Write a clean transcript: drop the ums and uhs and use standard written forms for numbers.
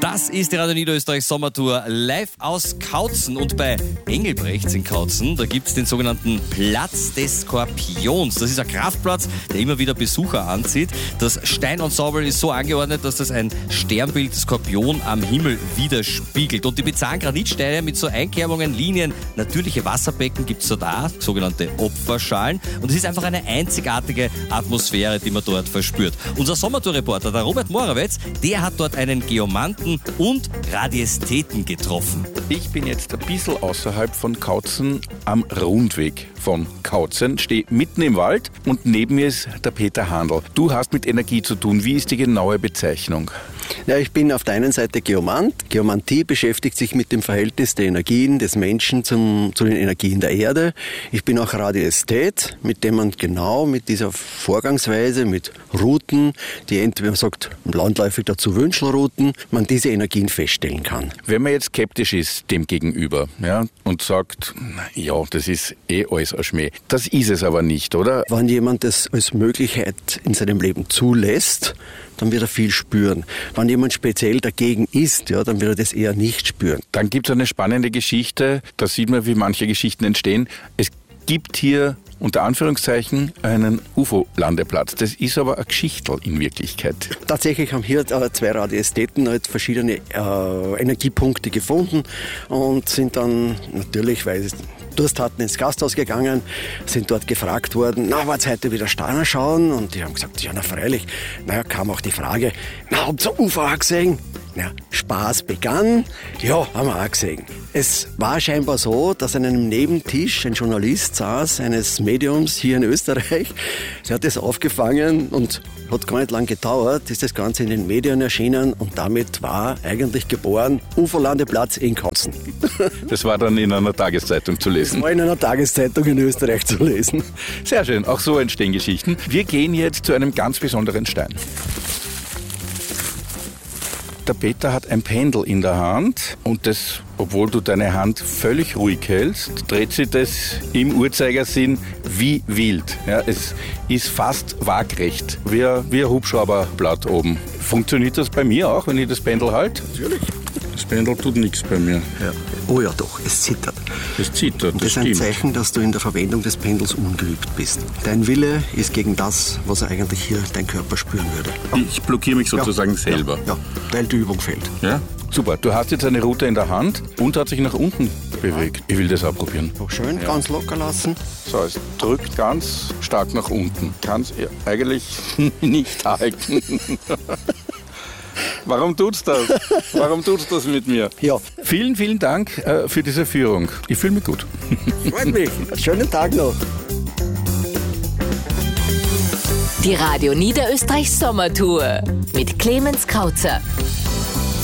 Das ist die Radio Niederösterreich Sommertour live aus Kautzen. Und bei Engelbrechts in Kautzen, da gibt es den sogenannten Platz des Skorpions. Das ist ein Kraftplatz, der immer wieder Besucher anzieht. Das Steinensemble ist so angeordnet, dass das ein Sternbild Skorpion am Himmel widerspiegelt. Und die bizarren Granitsteine mit so Einkerbungen, Linien, natürliche Wasserbecken gibt es da, sogenannte Opferschalen. Und es ist einfach eine einzigartige Atmosphäre, die man dort verspürt. Unser Sommertour-Reporter, der Robert Morawetz, der hat dort einen Geomanten und Radiästheten getroffen. Ich bin jetzt ein bisschen außerhalb von Kautzen am Rundweg von Kautzen, stehe mitten im Wald und neben mir ist der Peter Handl. Du hast mit Energie zu tun. Wie ist die genaue Bezeichnung? Ja, ich bin auf der einen Seite Geomant. Geomantie beschäftigt sich mit dem Verhältnis der Energien des Menschen zu den Energien der Erde. Ich bin auch Radiästhet, mit dem man genau mit dieser Vorgangsweise, mit Routen, die entweder man sagt, landläufig dazu Wünschelrouten, man diese Energien feststellen kann. Wenn man jetzt skeptisch ist dem gegenüber, ja, und sagt, ja, das ist alles ein Schmäh. Das ist es aber nicht, oder? Wenn jemand das als Möglichkeit in seinem Leben zulässt, dann wird er viel spüren. Wenn jemand speziell dagegen ist, ja, dann wird er das eher nicht spüren. Dann gibt es eine spannende Geschichte, da sieht man, wie manche Geschichten entstehen. Es gibt hier unter Anführungszeichen einen UFO-Landeplatz. Das ist aber eine Geschichte in Wirklichkeit. Tatsächlich haben hier zwei Radiästheten halt verschiedene Energiepunkte gefunden und sind dann natürlich, weil sie Durst hatten, ins Gasthaus gegangen, sind dort gefragt worden, na, wollt ihr heute wieder Sterne schauen? Und die haben gesagt, ja, na freilich. Naja, kam auch die Frage, na, habt ihr UFO auch gesehen? Ja, Spaß begann. Ja, haben wir auch gesehen. Es war scheinbar so, dass an einem Nebentisch ein Journalist saß, eines Mediums hier in Österreich. Sie hat das aufgefangen und hat gar nicht lang gedauert, ist das Ganze in den Medien erschienen und damit war eigentlich geboren UFO-Landeplatz in Kautzen. Das war dann in einer Tageszeitung zu lesen. Das war in einer Tageszeitung in Österreich zu lesen. Sehr schön, auch so entstehen Geschichten. Wir gehen jetzt zu einem ganz besonderen Stein. Der Peter hat ein Pendel in der Hand und das, obwohl du deine Hand völlig ruhig hältst, dreht sich das im Uhrzeigersinn wie wild. Ja, es ist fast waagrecht, wie ein Hubschrauberblatt oben. Funktioniert das bei mir auch, wenn ich das Pendel halte? Natürlich. Das Pendel tut nichts bei mir. Ja. Oh ja doch, es zittert. Es zittert, und das ist ein Zeichen, dass du in der Verwendung des Pendels ungeübt bist. Dein Wille ist gegen das, was eigentlich hier dein Körper spüren würde. Ich blockiere mich sozusagen selber. Ja, weil die Übung fehlt. Ja? Super, du hast jetzt eine Route in der Hand und hat sich nach unten bewegt. Ich will das auch probieren. Noch schön, ganz locker lassen. So, es drückt ganz stark nach unten. Kann es eigentlich nicht halten. Warum tut's das? Warum tut's das mit mir? Ja. Vielen, vielen Dank für diese Führung. Ich fühle mich gut. Freut mich. Schönen Tag noch. Die Radio Niederösterreich Sommertour mit Clemens Kautzer.